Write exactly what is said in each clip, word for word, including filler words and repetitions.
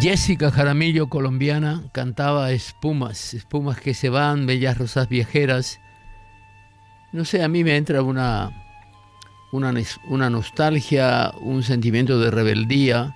Jessica Jaramillo, colombiana, cantaba Espumas, espumas que se van, bellas rosas viajeras. No sé, a mí me entra una, una, una nostalgia, un sentimiento de rebeldía,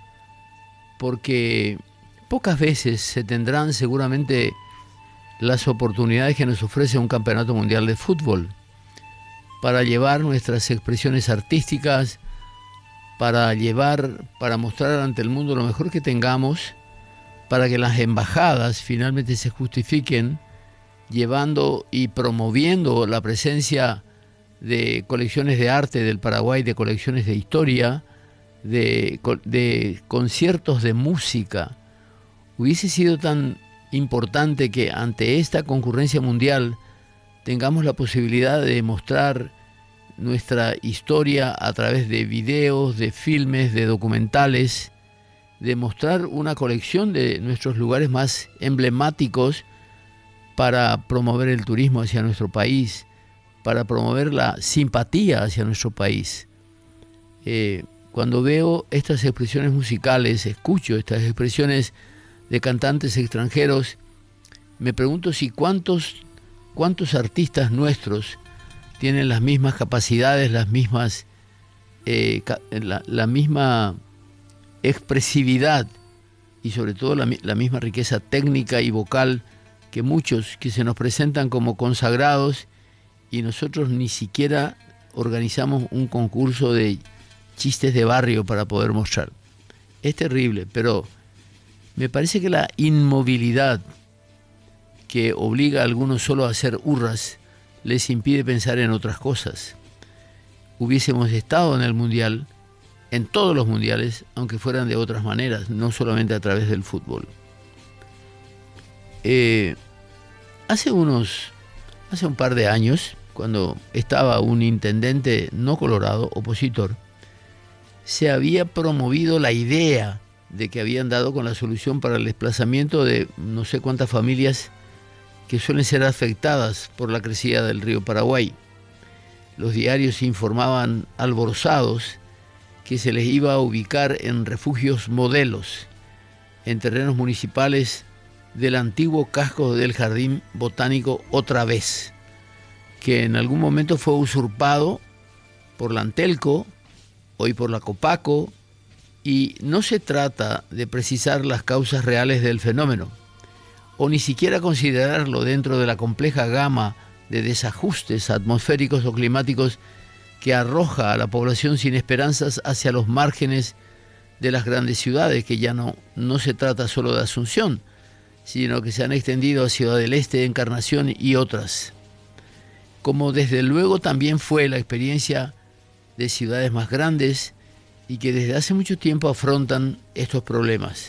porque pocas veces se tendrán seguramente las oportunidades que nos ofrece un campeonato mundial de fútbol para llevar nuestras expresiones artísticas, para llevar, para mostrar ante el mundo lo mejor que tengamos, para que las embajadas finalmente se justifiquen llevando y promoviendo la presencia de colecciones de arte del Paraguay, de colecciones de historia, de, de conciertos de música. Hubiese sido tan importante que ante esta concurrencia mundial tengamos la posibilidad de mostrar nuestra historia a través de videos, de filmes, de documentales, de mostrar una colección de nuestros lugares más emblemáticos para promover el turismo hacia nuestro país, para promover la simpatía hacia nuestro país. Eh, cuando veo estas expresiones musicales, escucho estas expresiones de cantantes extranjeros, me pregunto si cuántos, cuántos artistas nuestros tienen las mismas capacidades, las mismas, eh, la, la misma expresividad y sobre todo la, la misma riqueza técnica y vocal que muchos que se nos presentan como consagrados y nosotros ni siquiera organizamos un concurso de chistes de barrio para poder mostrar. Es terrible, pero me parece que la inmovilidad que obliga a algunos solo a hacer hurras les impide pensar en otras cosas. Hubiésemos estado en el Mundial, en todos los mundiales, aunque fueran de otras maneras, no solamente a través del fútbol. Eh, hace unos, hace un par de años, cuando estaba un intendente no colorado, opositor, se había promovido la idea de que habían dado con la solución para el desplazamiento de no sé cuántas familias que suelen ser afectadas por la crecida del río Paraguay. Los diarios informaban alborozados que se les iba a ubicar en refugios modelos, en terrenos municipales del antiguo casco del Jardín Botánico otra vez, que en algún momento fue usurpado por la Antelco, hoy por la Copaco, y no se trata de precisar las causas reales del fenómeno, o ni siquiera considerarlo dentro de la compleja gama de desajustes atmosféricos o climáticos que arroja a la población sin esperanzas hacia los márgenes de las grandes ciudades, que ya no, no se trata solo de Asunción, sino que se han extendido a Ciudad del Este, Encarnación y otras. Como desde luego también fue la experiencia de ciudades más grandes y que desde hace mucho tiempo afrontan estos problemas.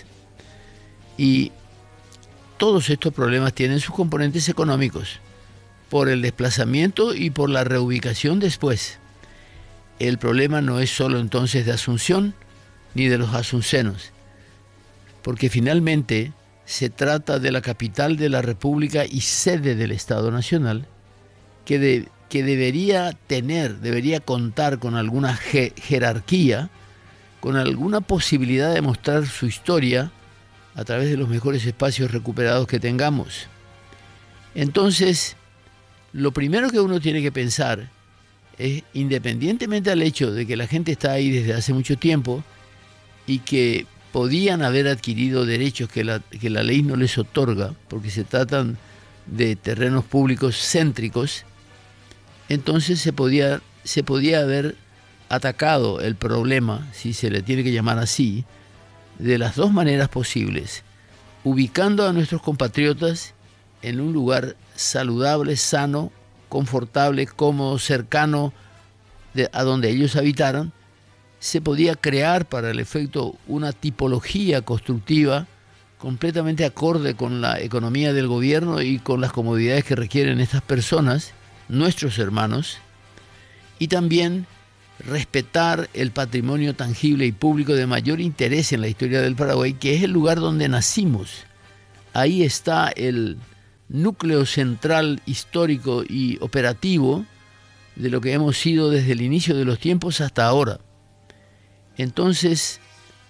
Y todos estos problemas tienen sus componentes económicos, por el desplazamiento y por la reubicación después. El problema no es solo entonces de Asunción ni de los asuncenos, porque finalmente se trata de la capital de la República y sede del Estado Nacional, que, de, que debería tener, debería contar con alguna je, jerarquía, con alguna posibilidad de mostrar su historia a través de los mejores espacios recuperados que tengamos. Entonces, lo primero que uno tiene que pensar es, independientemente del hecho de que la gente está ahí desde hace mucho tiempo y que podían haber adquirido derechos que la, que la ley no les otorga, porque se tratan de terrenos públicos céntricos, entonces se podía, se podía haber atacado el problema, si se le tiene que llamar así, de las dos maneras posibles, ubicando a nuestros compatriotas en un lugar saludable, sano, confortable, cómodo, cercano de, a donde ellos habitaran. Se podía crear para el efecto una tipología constructiva completamente acorde con la economía del gobierno y con las comodidades que requieren estas personas, nuestros hermanos, y también respetar el patrimonio tangible y público de mayor interés en la historia del Paraguay, que es el lugar donde nacimos. Ahí está el núcleo central histórico y operativo de lo que hemos sido desde el inicio de los tiempos hasta ahora. Entonces,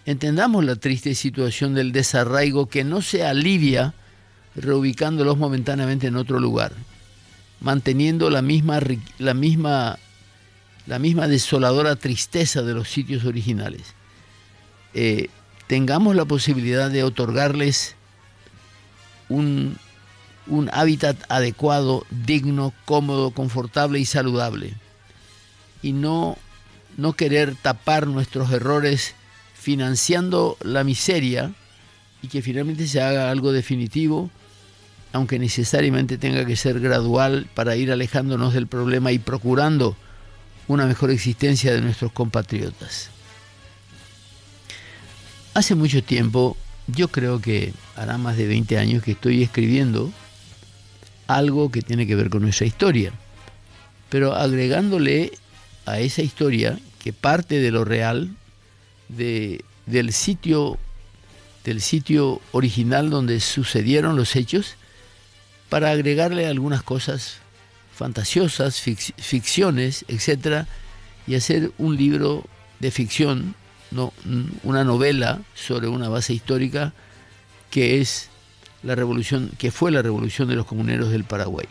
Entendamos la triste situación del desarraigo que no se alivia reubicándolos momentáneamente en otro lugar, manteniendo la misma, la misma, la misma desoladora tristeza de los sitios originales. Eh, tengamos la posibilidad de otorgarles un, un hábitat adecuado, digno, cómodo, confortable y saludable, y no, no querer tapar nuestros errores financiando la miseria y que finalmente se haga algo definitivo, aunque necesariamente tenga que ser gradual para ir alejándonos del problema y procurando una mejor existencia de nuestros compatriotas. Hace mucho tiempo, yo creo que hará más de veinte años que estoy escribiendo algo que tiene que ver con nuestra historia, pero agregándole a esa historia que parte de lo real, de, del sitio, del sitio original donde sucedieron los hechos, para agregarle algunas cosas fantasiosas, fic ficciones, etcétera, y hacer un libro de ficción, no, una novela sobre una base histórica que es la revolución, que fue la revolución de los comuneros del Paraguay.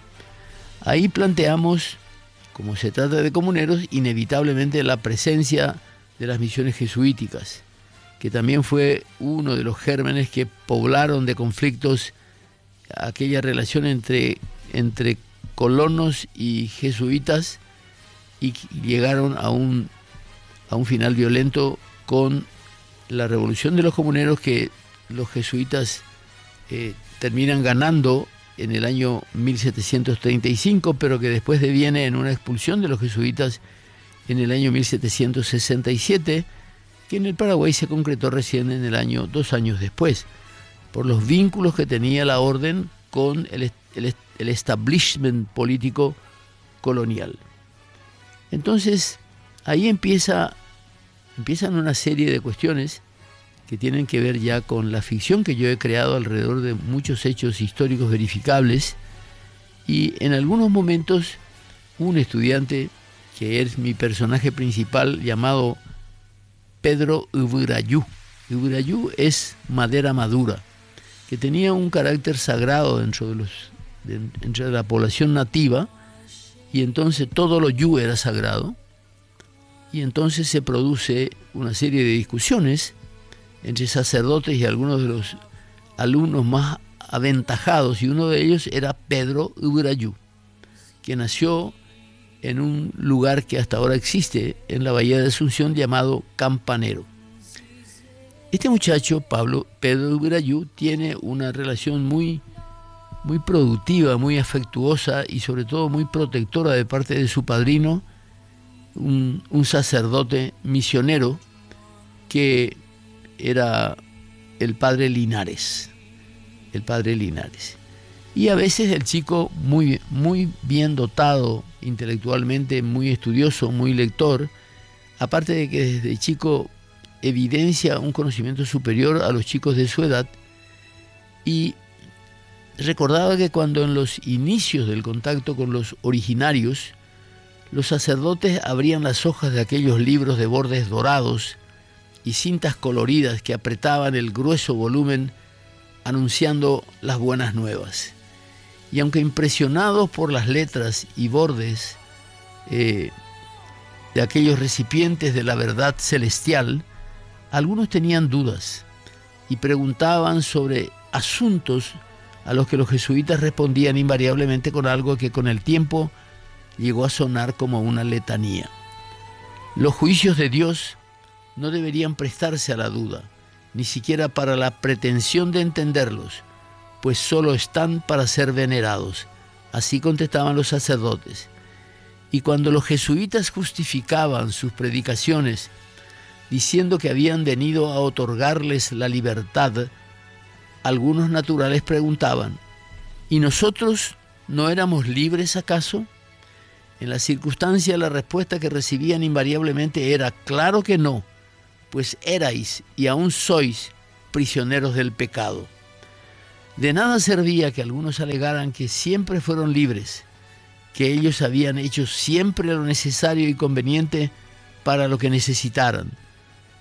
Ahí planteamos, como se trata de comuneros, inevitablemente la presencia de las misiones jesuíticas, que también fue uno de los gérmenes que poblaron de conflictos aquella relación entre, entre colonos y jesuitas, y llegaron a un, a un final violento con la revolución de los comuneros, que los jesuitas eh, terminan ganando en el año mil setecientos treinta y cinco, pero que después deviene en una expulsión de los jesuitas en el año mil setecientos sesenta y siete, que en el Paraguay se concretó recién en el año, dos años después, por los vínculos que tenía la orden con el, el, el establishment político colonial. Entonces, ahí empieza, empiezan una serie de cuestiones que tienen que ver ya con la ficción que yo he creado alrededor de muchos hechos históricos verificables, y en algunos momentos un estudiante, que es mi personaje principal, llamado Pedro Uburayú. Uburayú es madera madura, que tenía un carácter sagrado dentro de, los, de, dentro de la población nativa, y entonces todo lo yu era sagrado, y entonces se produce una serie de discusiones entre sacerdotes y algunos de los alumnos más aventajados, y uno de ellos era Pedro Uburayú, que nació en un lugar que hasta ahora existe en la Bahía de Asunción llamado Campanero. Este muchacho, Pablo Pedro Uburayú, tiene una relación muy, muy productiva, muy afectuosa y sobre todo muy protectora de parte de su padrino, un, un sacerdote misionero que era el padre Linares, el padre Linares. Y a veces el chico, muy, muy bien dotado intelectualmente, muy estudioso, muy lector, aparte de que desde chico evidencia un conocimiento superior a los chicos de su edad, y recordaba que cuando en los inicios del contacto con los originarios, los sacerdotes abrían las hojas de aquellos libros de bordes dorados y cintas coloridas que apretaban el grueso volumen anunciando las buenas nuevas. Y aunque impresionados por las letras y bordes eh, de aquellos recipientes de la verdad celestial, algunos tenían dudas y preguntaban sobre asuntos a los que los jesuitas respondían invariablemente con algo que con el tiempo llegó a sonar como una letanía. Los juicios de Dios no deberían prestarse a la duda, ni siquiera para la pretensión de entenderlos, pues solo están para ser venerados. Así contestaban los sacerdotes. Y cuando los jesuitas justificaban sus predicaciones diciendo que habían venido a otorgarles la libertad, algunos naturales preguntaban: ¿y nosotros no éramos libres acaso? En la circunstancia, la respuesta que recibían invariablemente era: claro que no, pues erais y aún sois prisioneros del pecado. De nada servía que algunos alegaran que siempre fueron libres, que ellos habían hecho siempre lo necesario y conveniente para lo que necesitaran,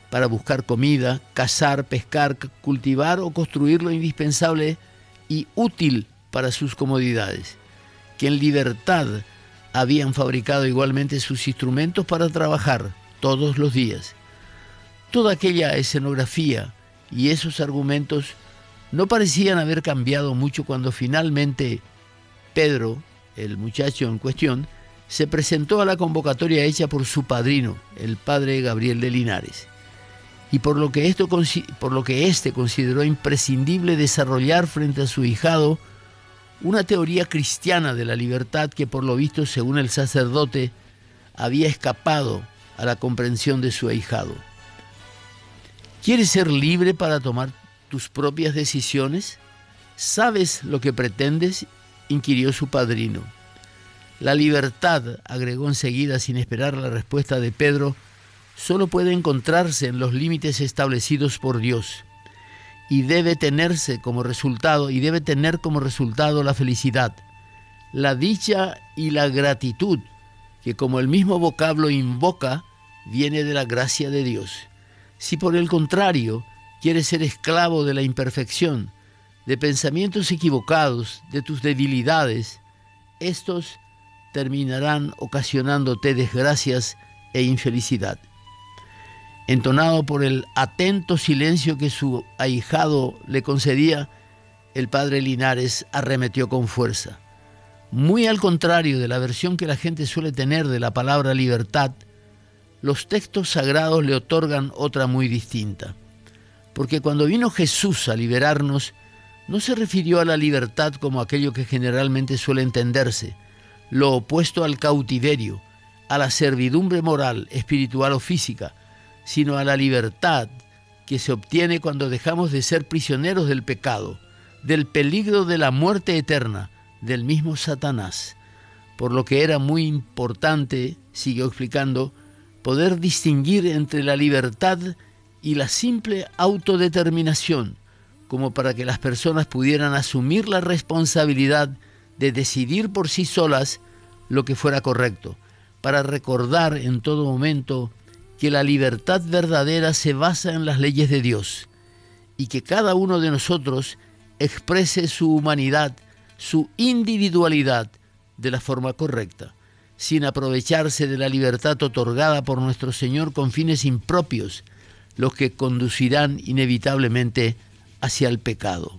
para buscar comida, cazar, pescar, cultivar o construir lo indispensable y útil para sus comodidades, que en libertad habían fabricado igualmente sus instrumentos para trabajar todos los días. Toda aquella escenografía y esos argumentos no parecían haber cambiado mucho cuando finalmente Pedro, el muchacho en cuestión, se presentó a la convocatoria hecha por su padrino, el padre Gabriel de Linares, y por lo que, esto, por lo que éste consideró imprescindible desarrollar frente a su ahijado una teoría cristiana de la libertad que, por lo visto, según el sacerdote, había escapado a la comprensión de su ahijado. ¿Quieres ser libre para tomar tus propias decisiones? ¿Sabes lo que pretendes?, inquirió su padrino. La libertad, agregó enseguida sin esperar la respuesta de Pedro, solo puede encontrarse en los límites establecidos por Dios y debe tenerse como resultado y debe tener como resultado la felicidad, la dicha y la gratitud, que como el mismo vocablo invoca, viene de la gracia de Dios. Si por el contrario quieres ser esclavo de la imperfección, de pensamientos equivocados, de tus debilidades, estos terminarán ocasionándote desgracias e infelicidad. Entonado por el atento silencio que su ahijado le concedía, el padre Linares arremetió con fuerza. Muy al contrario de la versión que la gente suele tener de la palabra libertad, los textos sagrados le otorgan otra muy distinta. Porque cuando vino Jesús a liberarnos, no se refirió a la libertad como aquello que generalmente suele entenderse, lo opuesto al cautiverio, a la servidumbre moral, espiritual o física, sino a la libertad que se obtiene cuando dejamos de ser prisioneros del pecado, del peligro de la muerte eterna, del mismo Satanás. Por lo que era muy importante, siguió explicando, poder distinguir entre la libertad y la simple autodeterminación, como para que las personas pudieran asumir la responsabilidad de decidir por sí solas lo que fuera correcto, para recordar en todo momento que la libertad verdadera se basa en las leyes de Dios y que cada uno de nosotros exprese su humanidad, su individualidad de la forma correcta, sin aprovecharse de la libertad otorgada por nuestro Señor con fines impropios, los que conducirán inevitablemente hacia el pecado.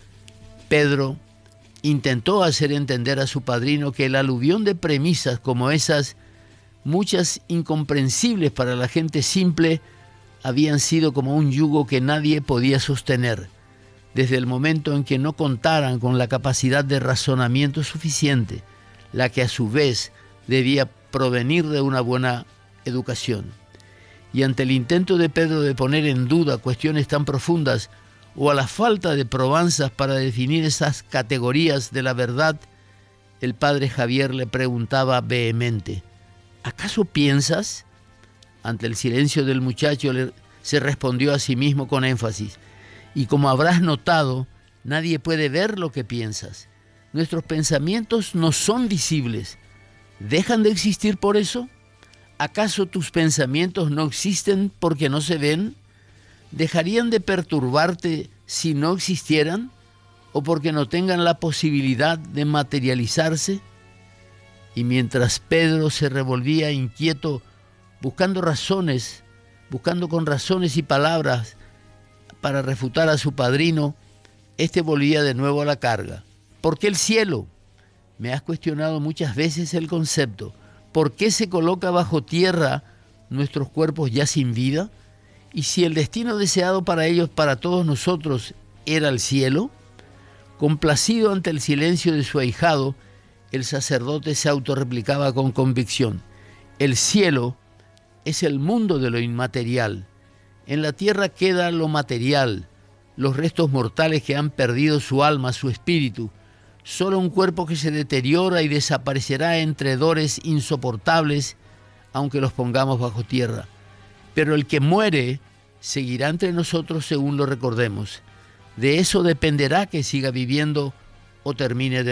Pedro intentó hacer entender a su padrino que el aluvión de premisas como esas, muchas incomprensibles para la gente simple, habían sido como un yugo que nadie podía sostener, desde el momento en que no contaran con la capacidad de razonamiento suficiente, la que a su vez debía provenir de una buena educación. Y ante el intento de Pedro de poner en duda cuestiones tan profundas o a la falta de probanzas para definir esas categorías de la verdad, el padre Javier le preguntaba vehemente, ¿acaso piensas? Ante el silencio del muchacho le, se respondió a sí mismo con énfasis, y como habrás notado, nadie puede ver lo que piensas. Nuestros pensamientos no son visibles. ¿Dejan de existir por eso? ¿Acaso tus pensamientos no existen porque no se ven? ¿Dejarían de perturbarte si no existieran o porque no tengan la posibilidad de materializarse? Y mientras Pedro se revolvía inquieto, buscando razones, buscando con razones y palabras para refutar a su padrino, éste volvía de nuevo a la carga. ¿Por qué el cielo? Me has cuestionado muchas veces el concepto. ¿Por qué se coloca bajo tierra nuestros cuerpos ya sin vida? Y si el destino deseado para ellos, para todos nosotros, era el cielo. Complacido ante el silencio de su ahijado, el sacerdote se autorreplicaba con convicción. El cielo es el mundo de lo inmaterial. En la tierra queda lo material, los restos mortales que han perdido su alma, su espíritu. Solo un cuerpo que se deteriora y desaparecerá entre hedores insoportables, aunque los pongamos bajo tierra. Pero el que muere seguirá entre nosotros según lo recordemos. De eso dependerá que siga viviendo o termine de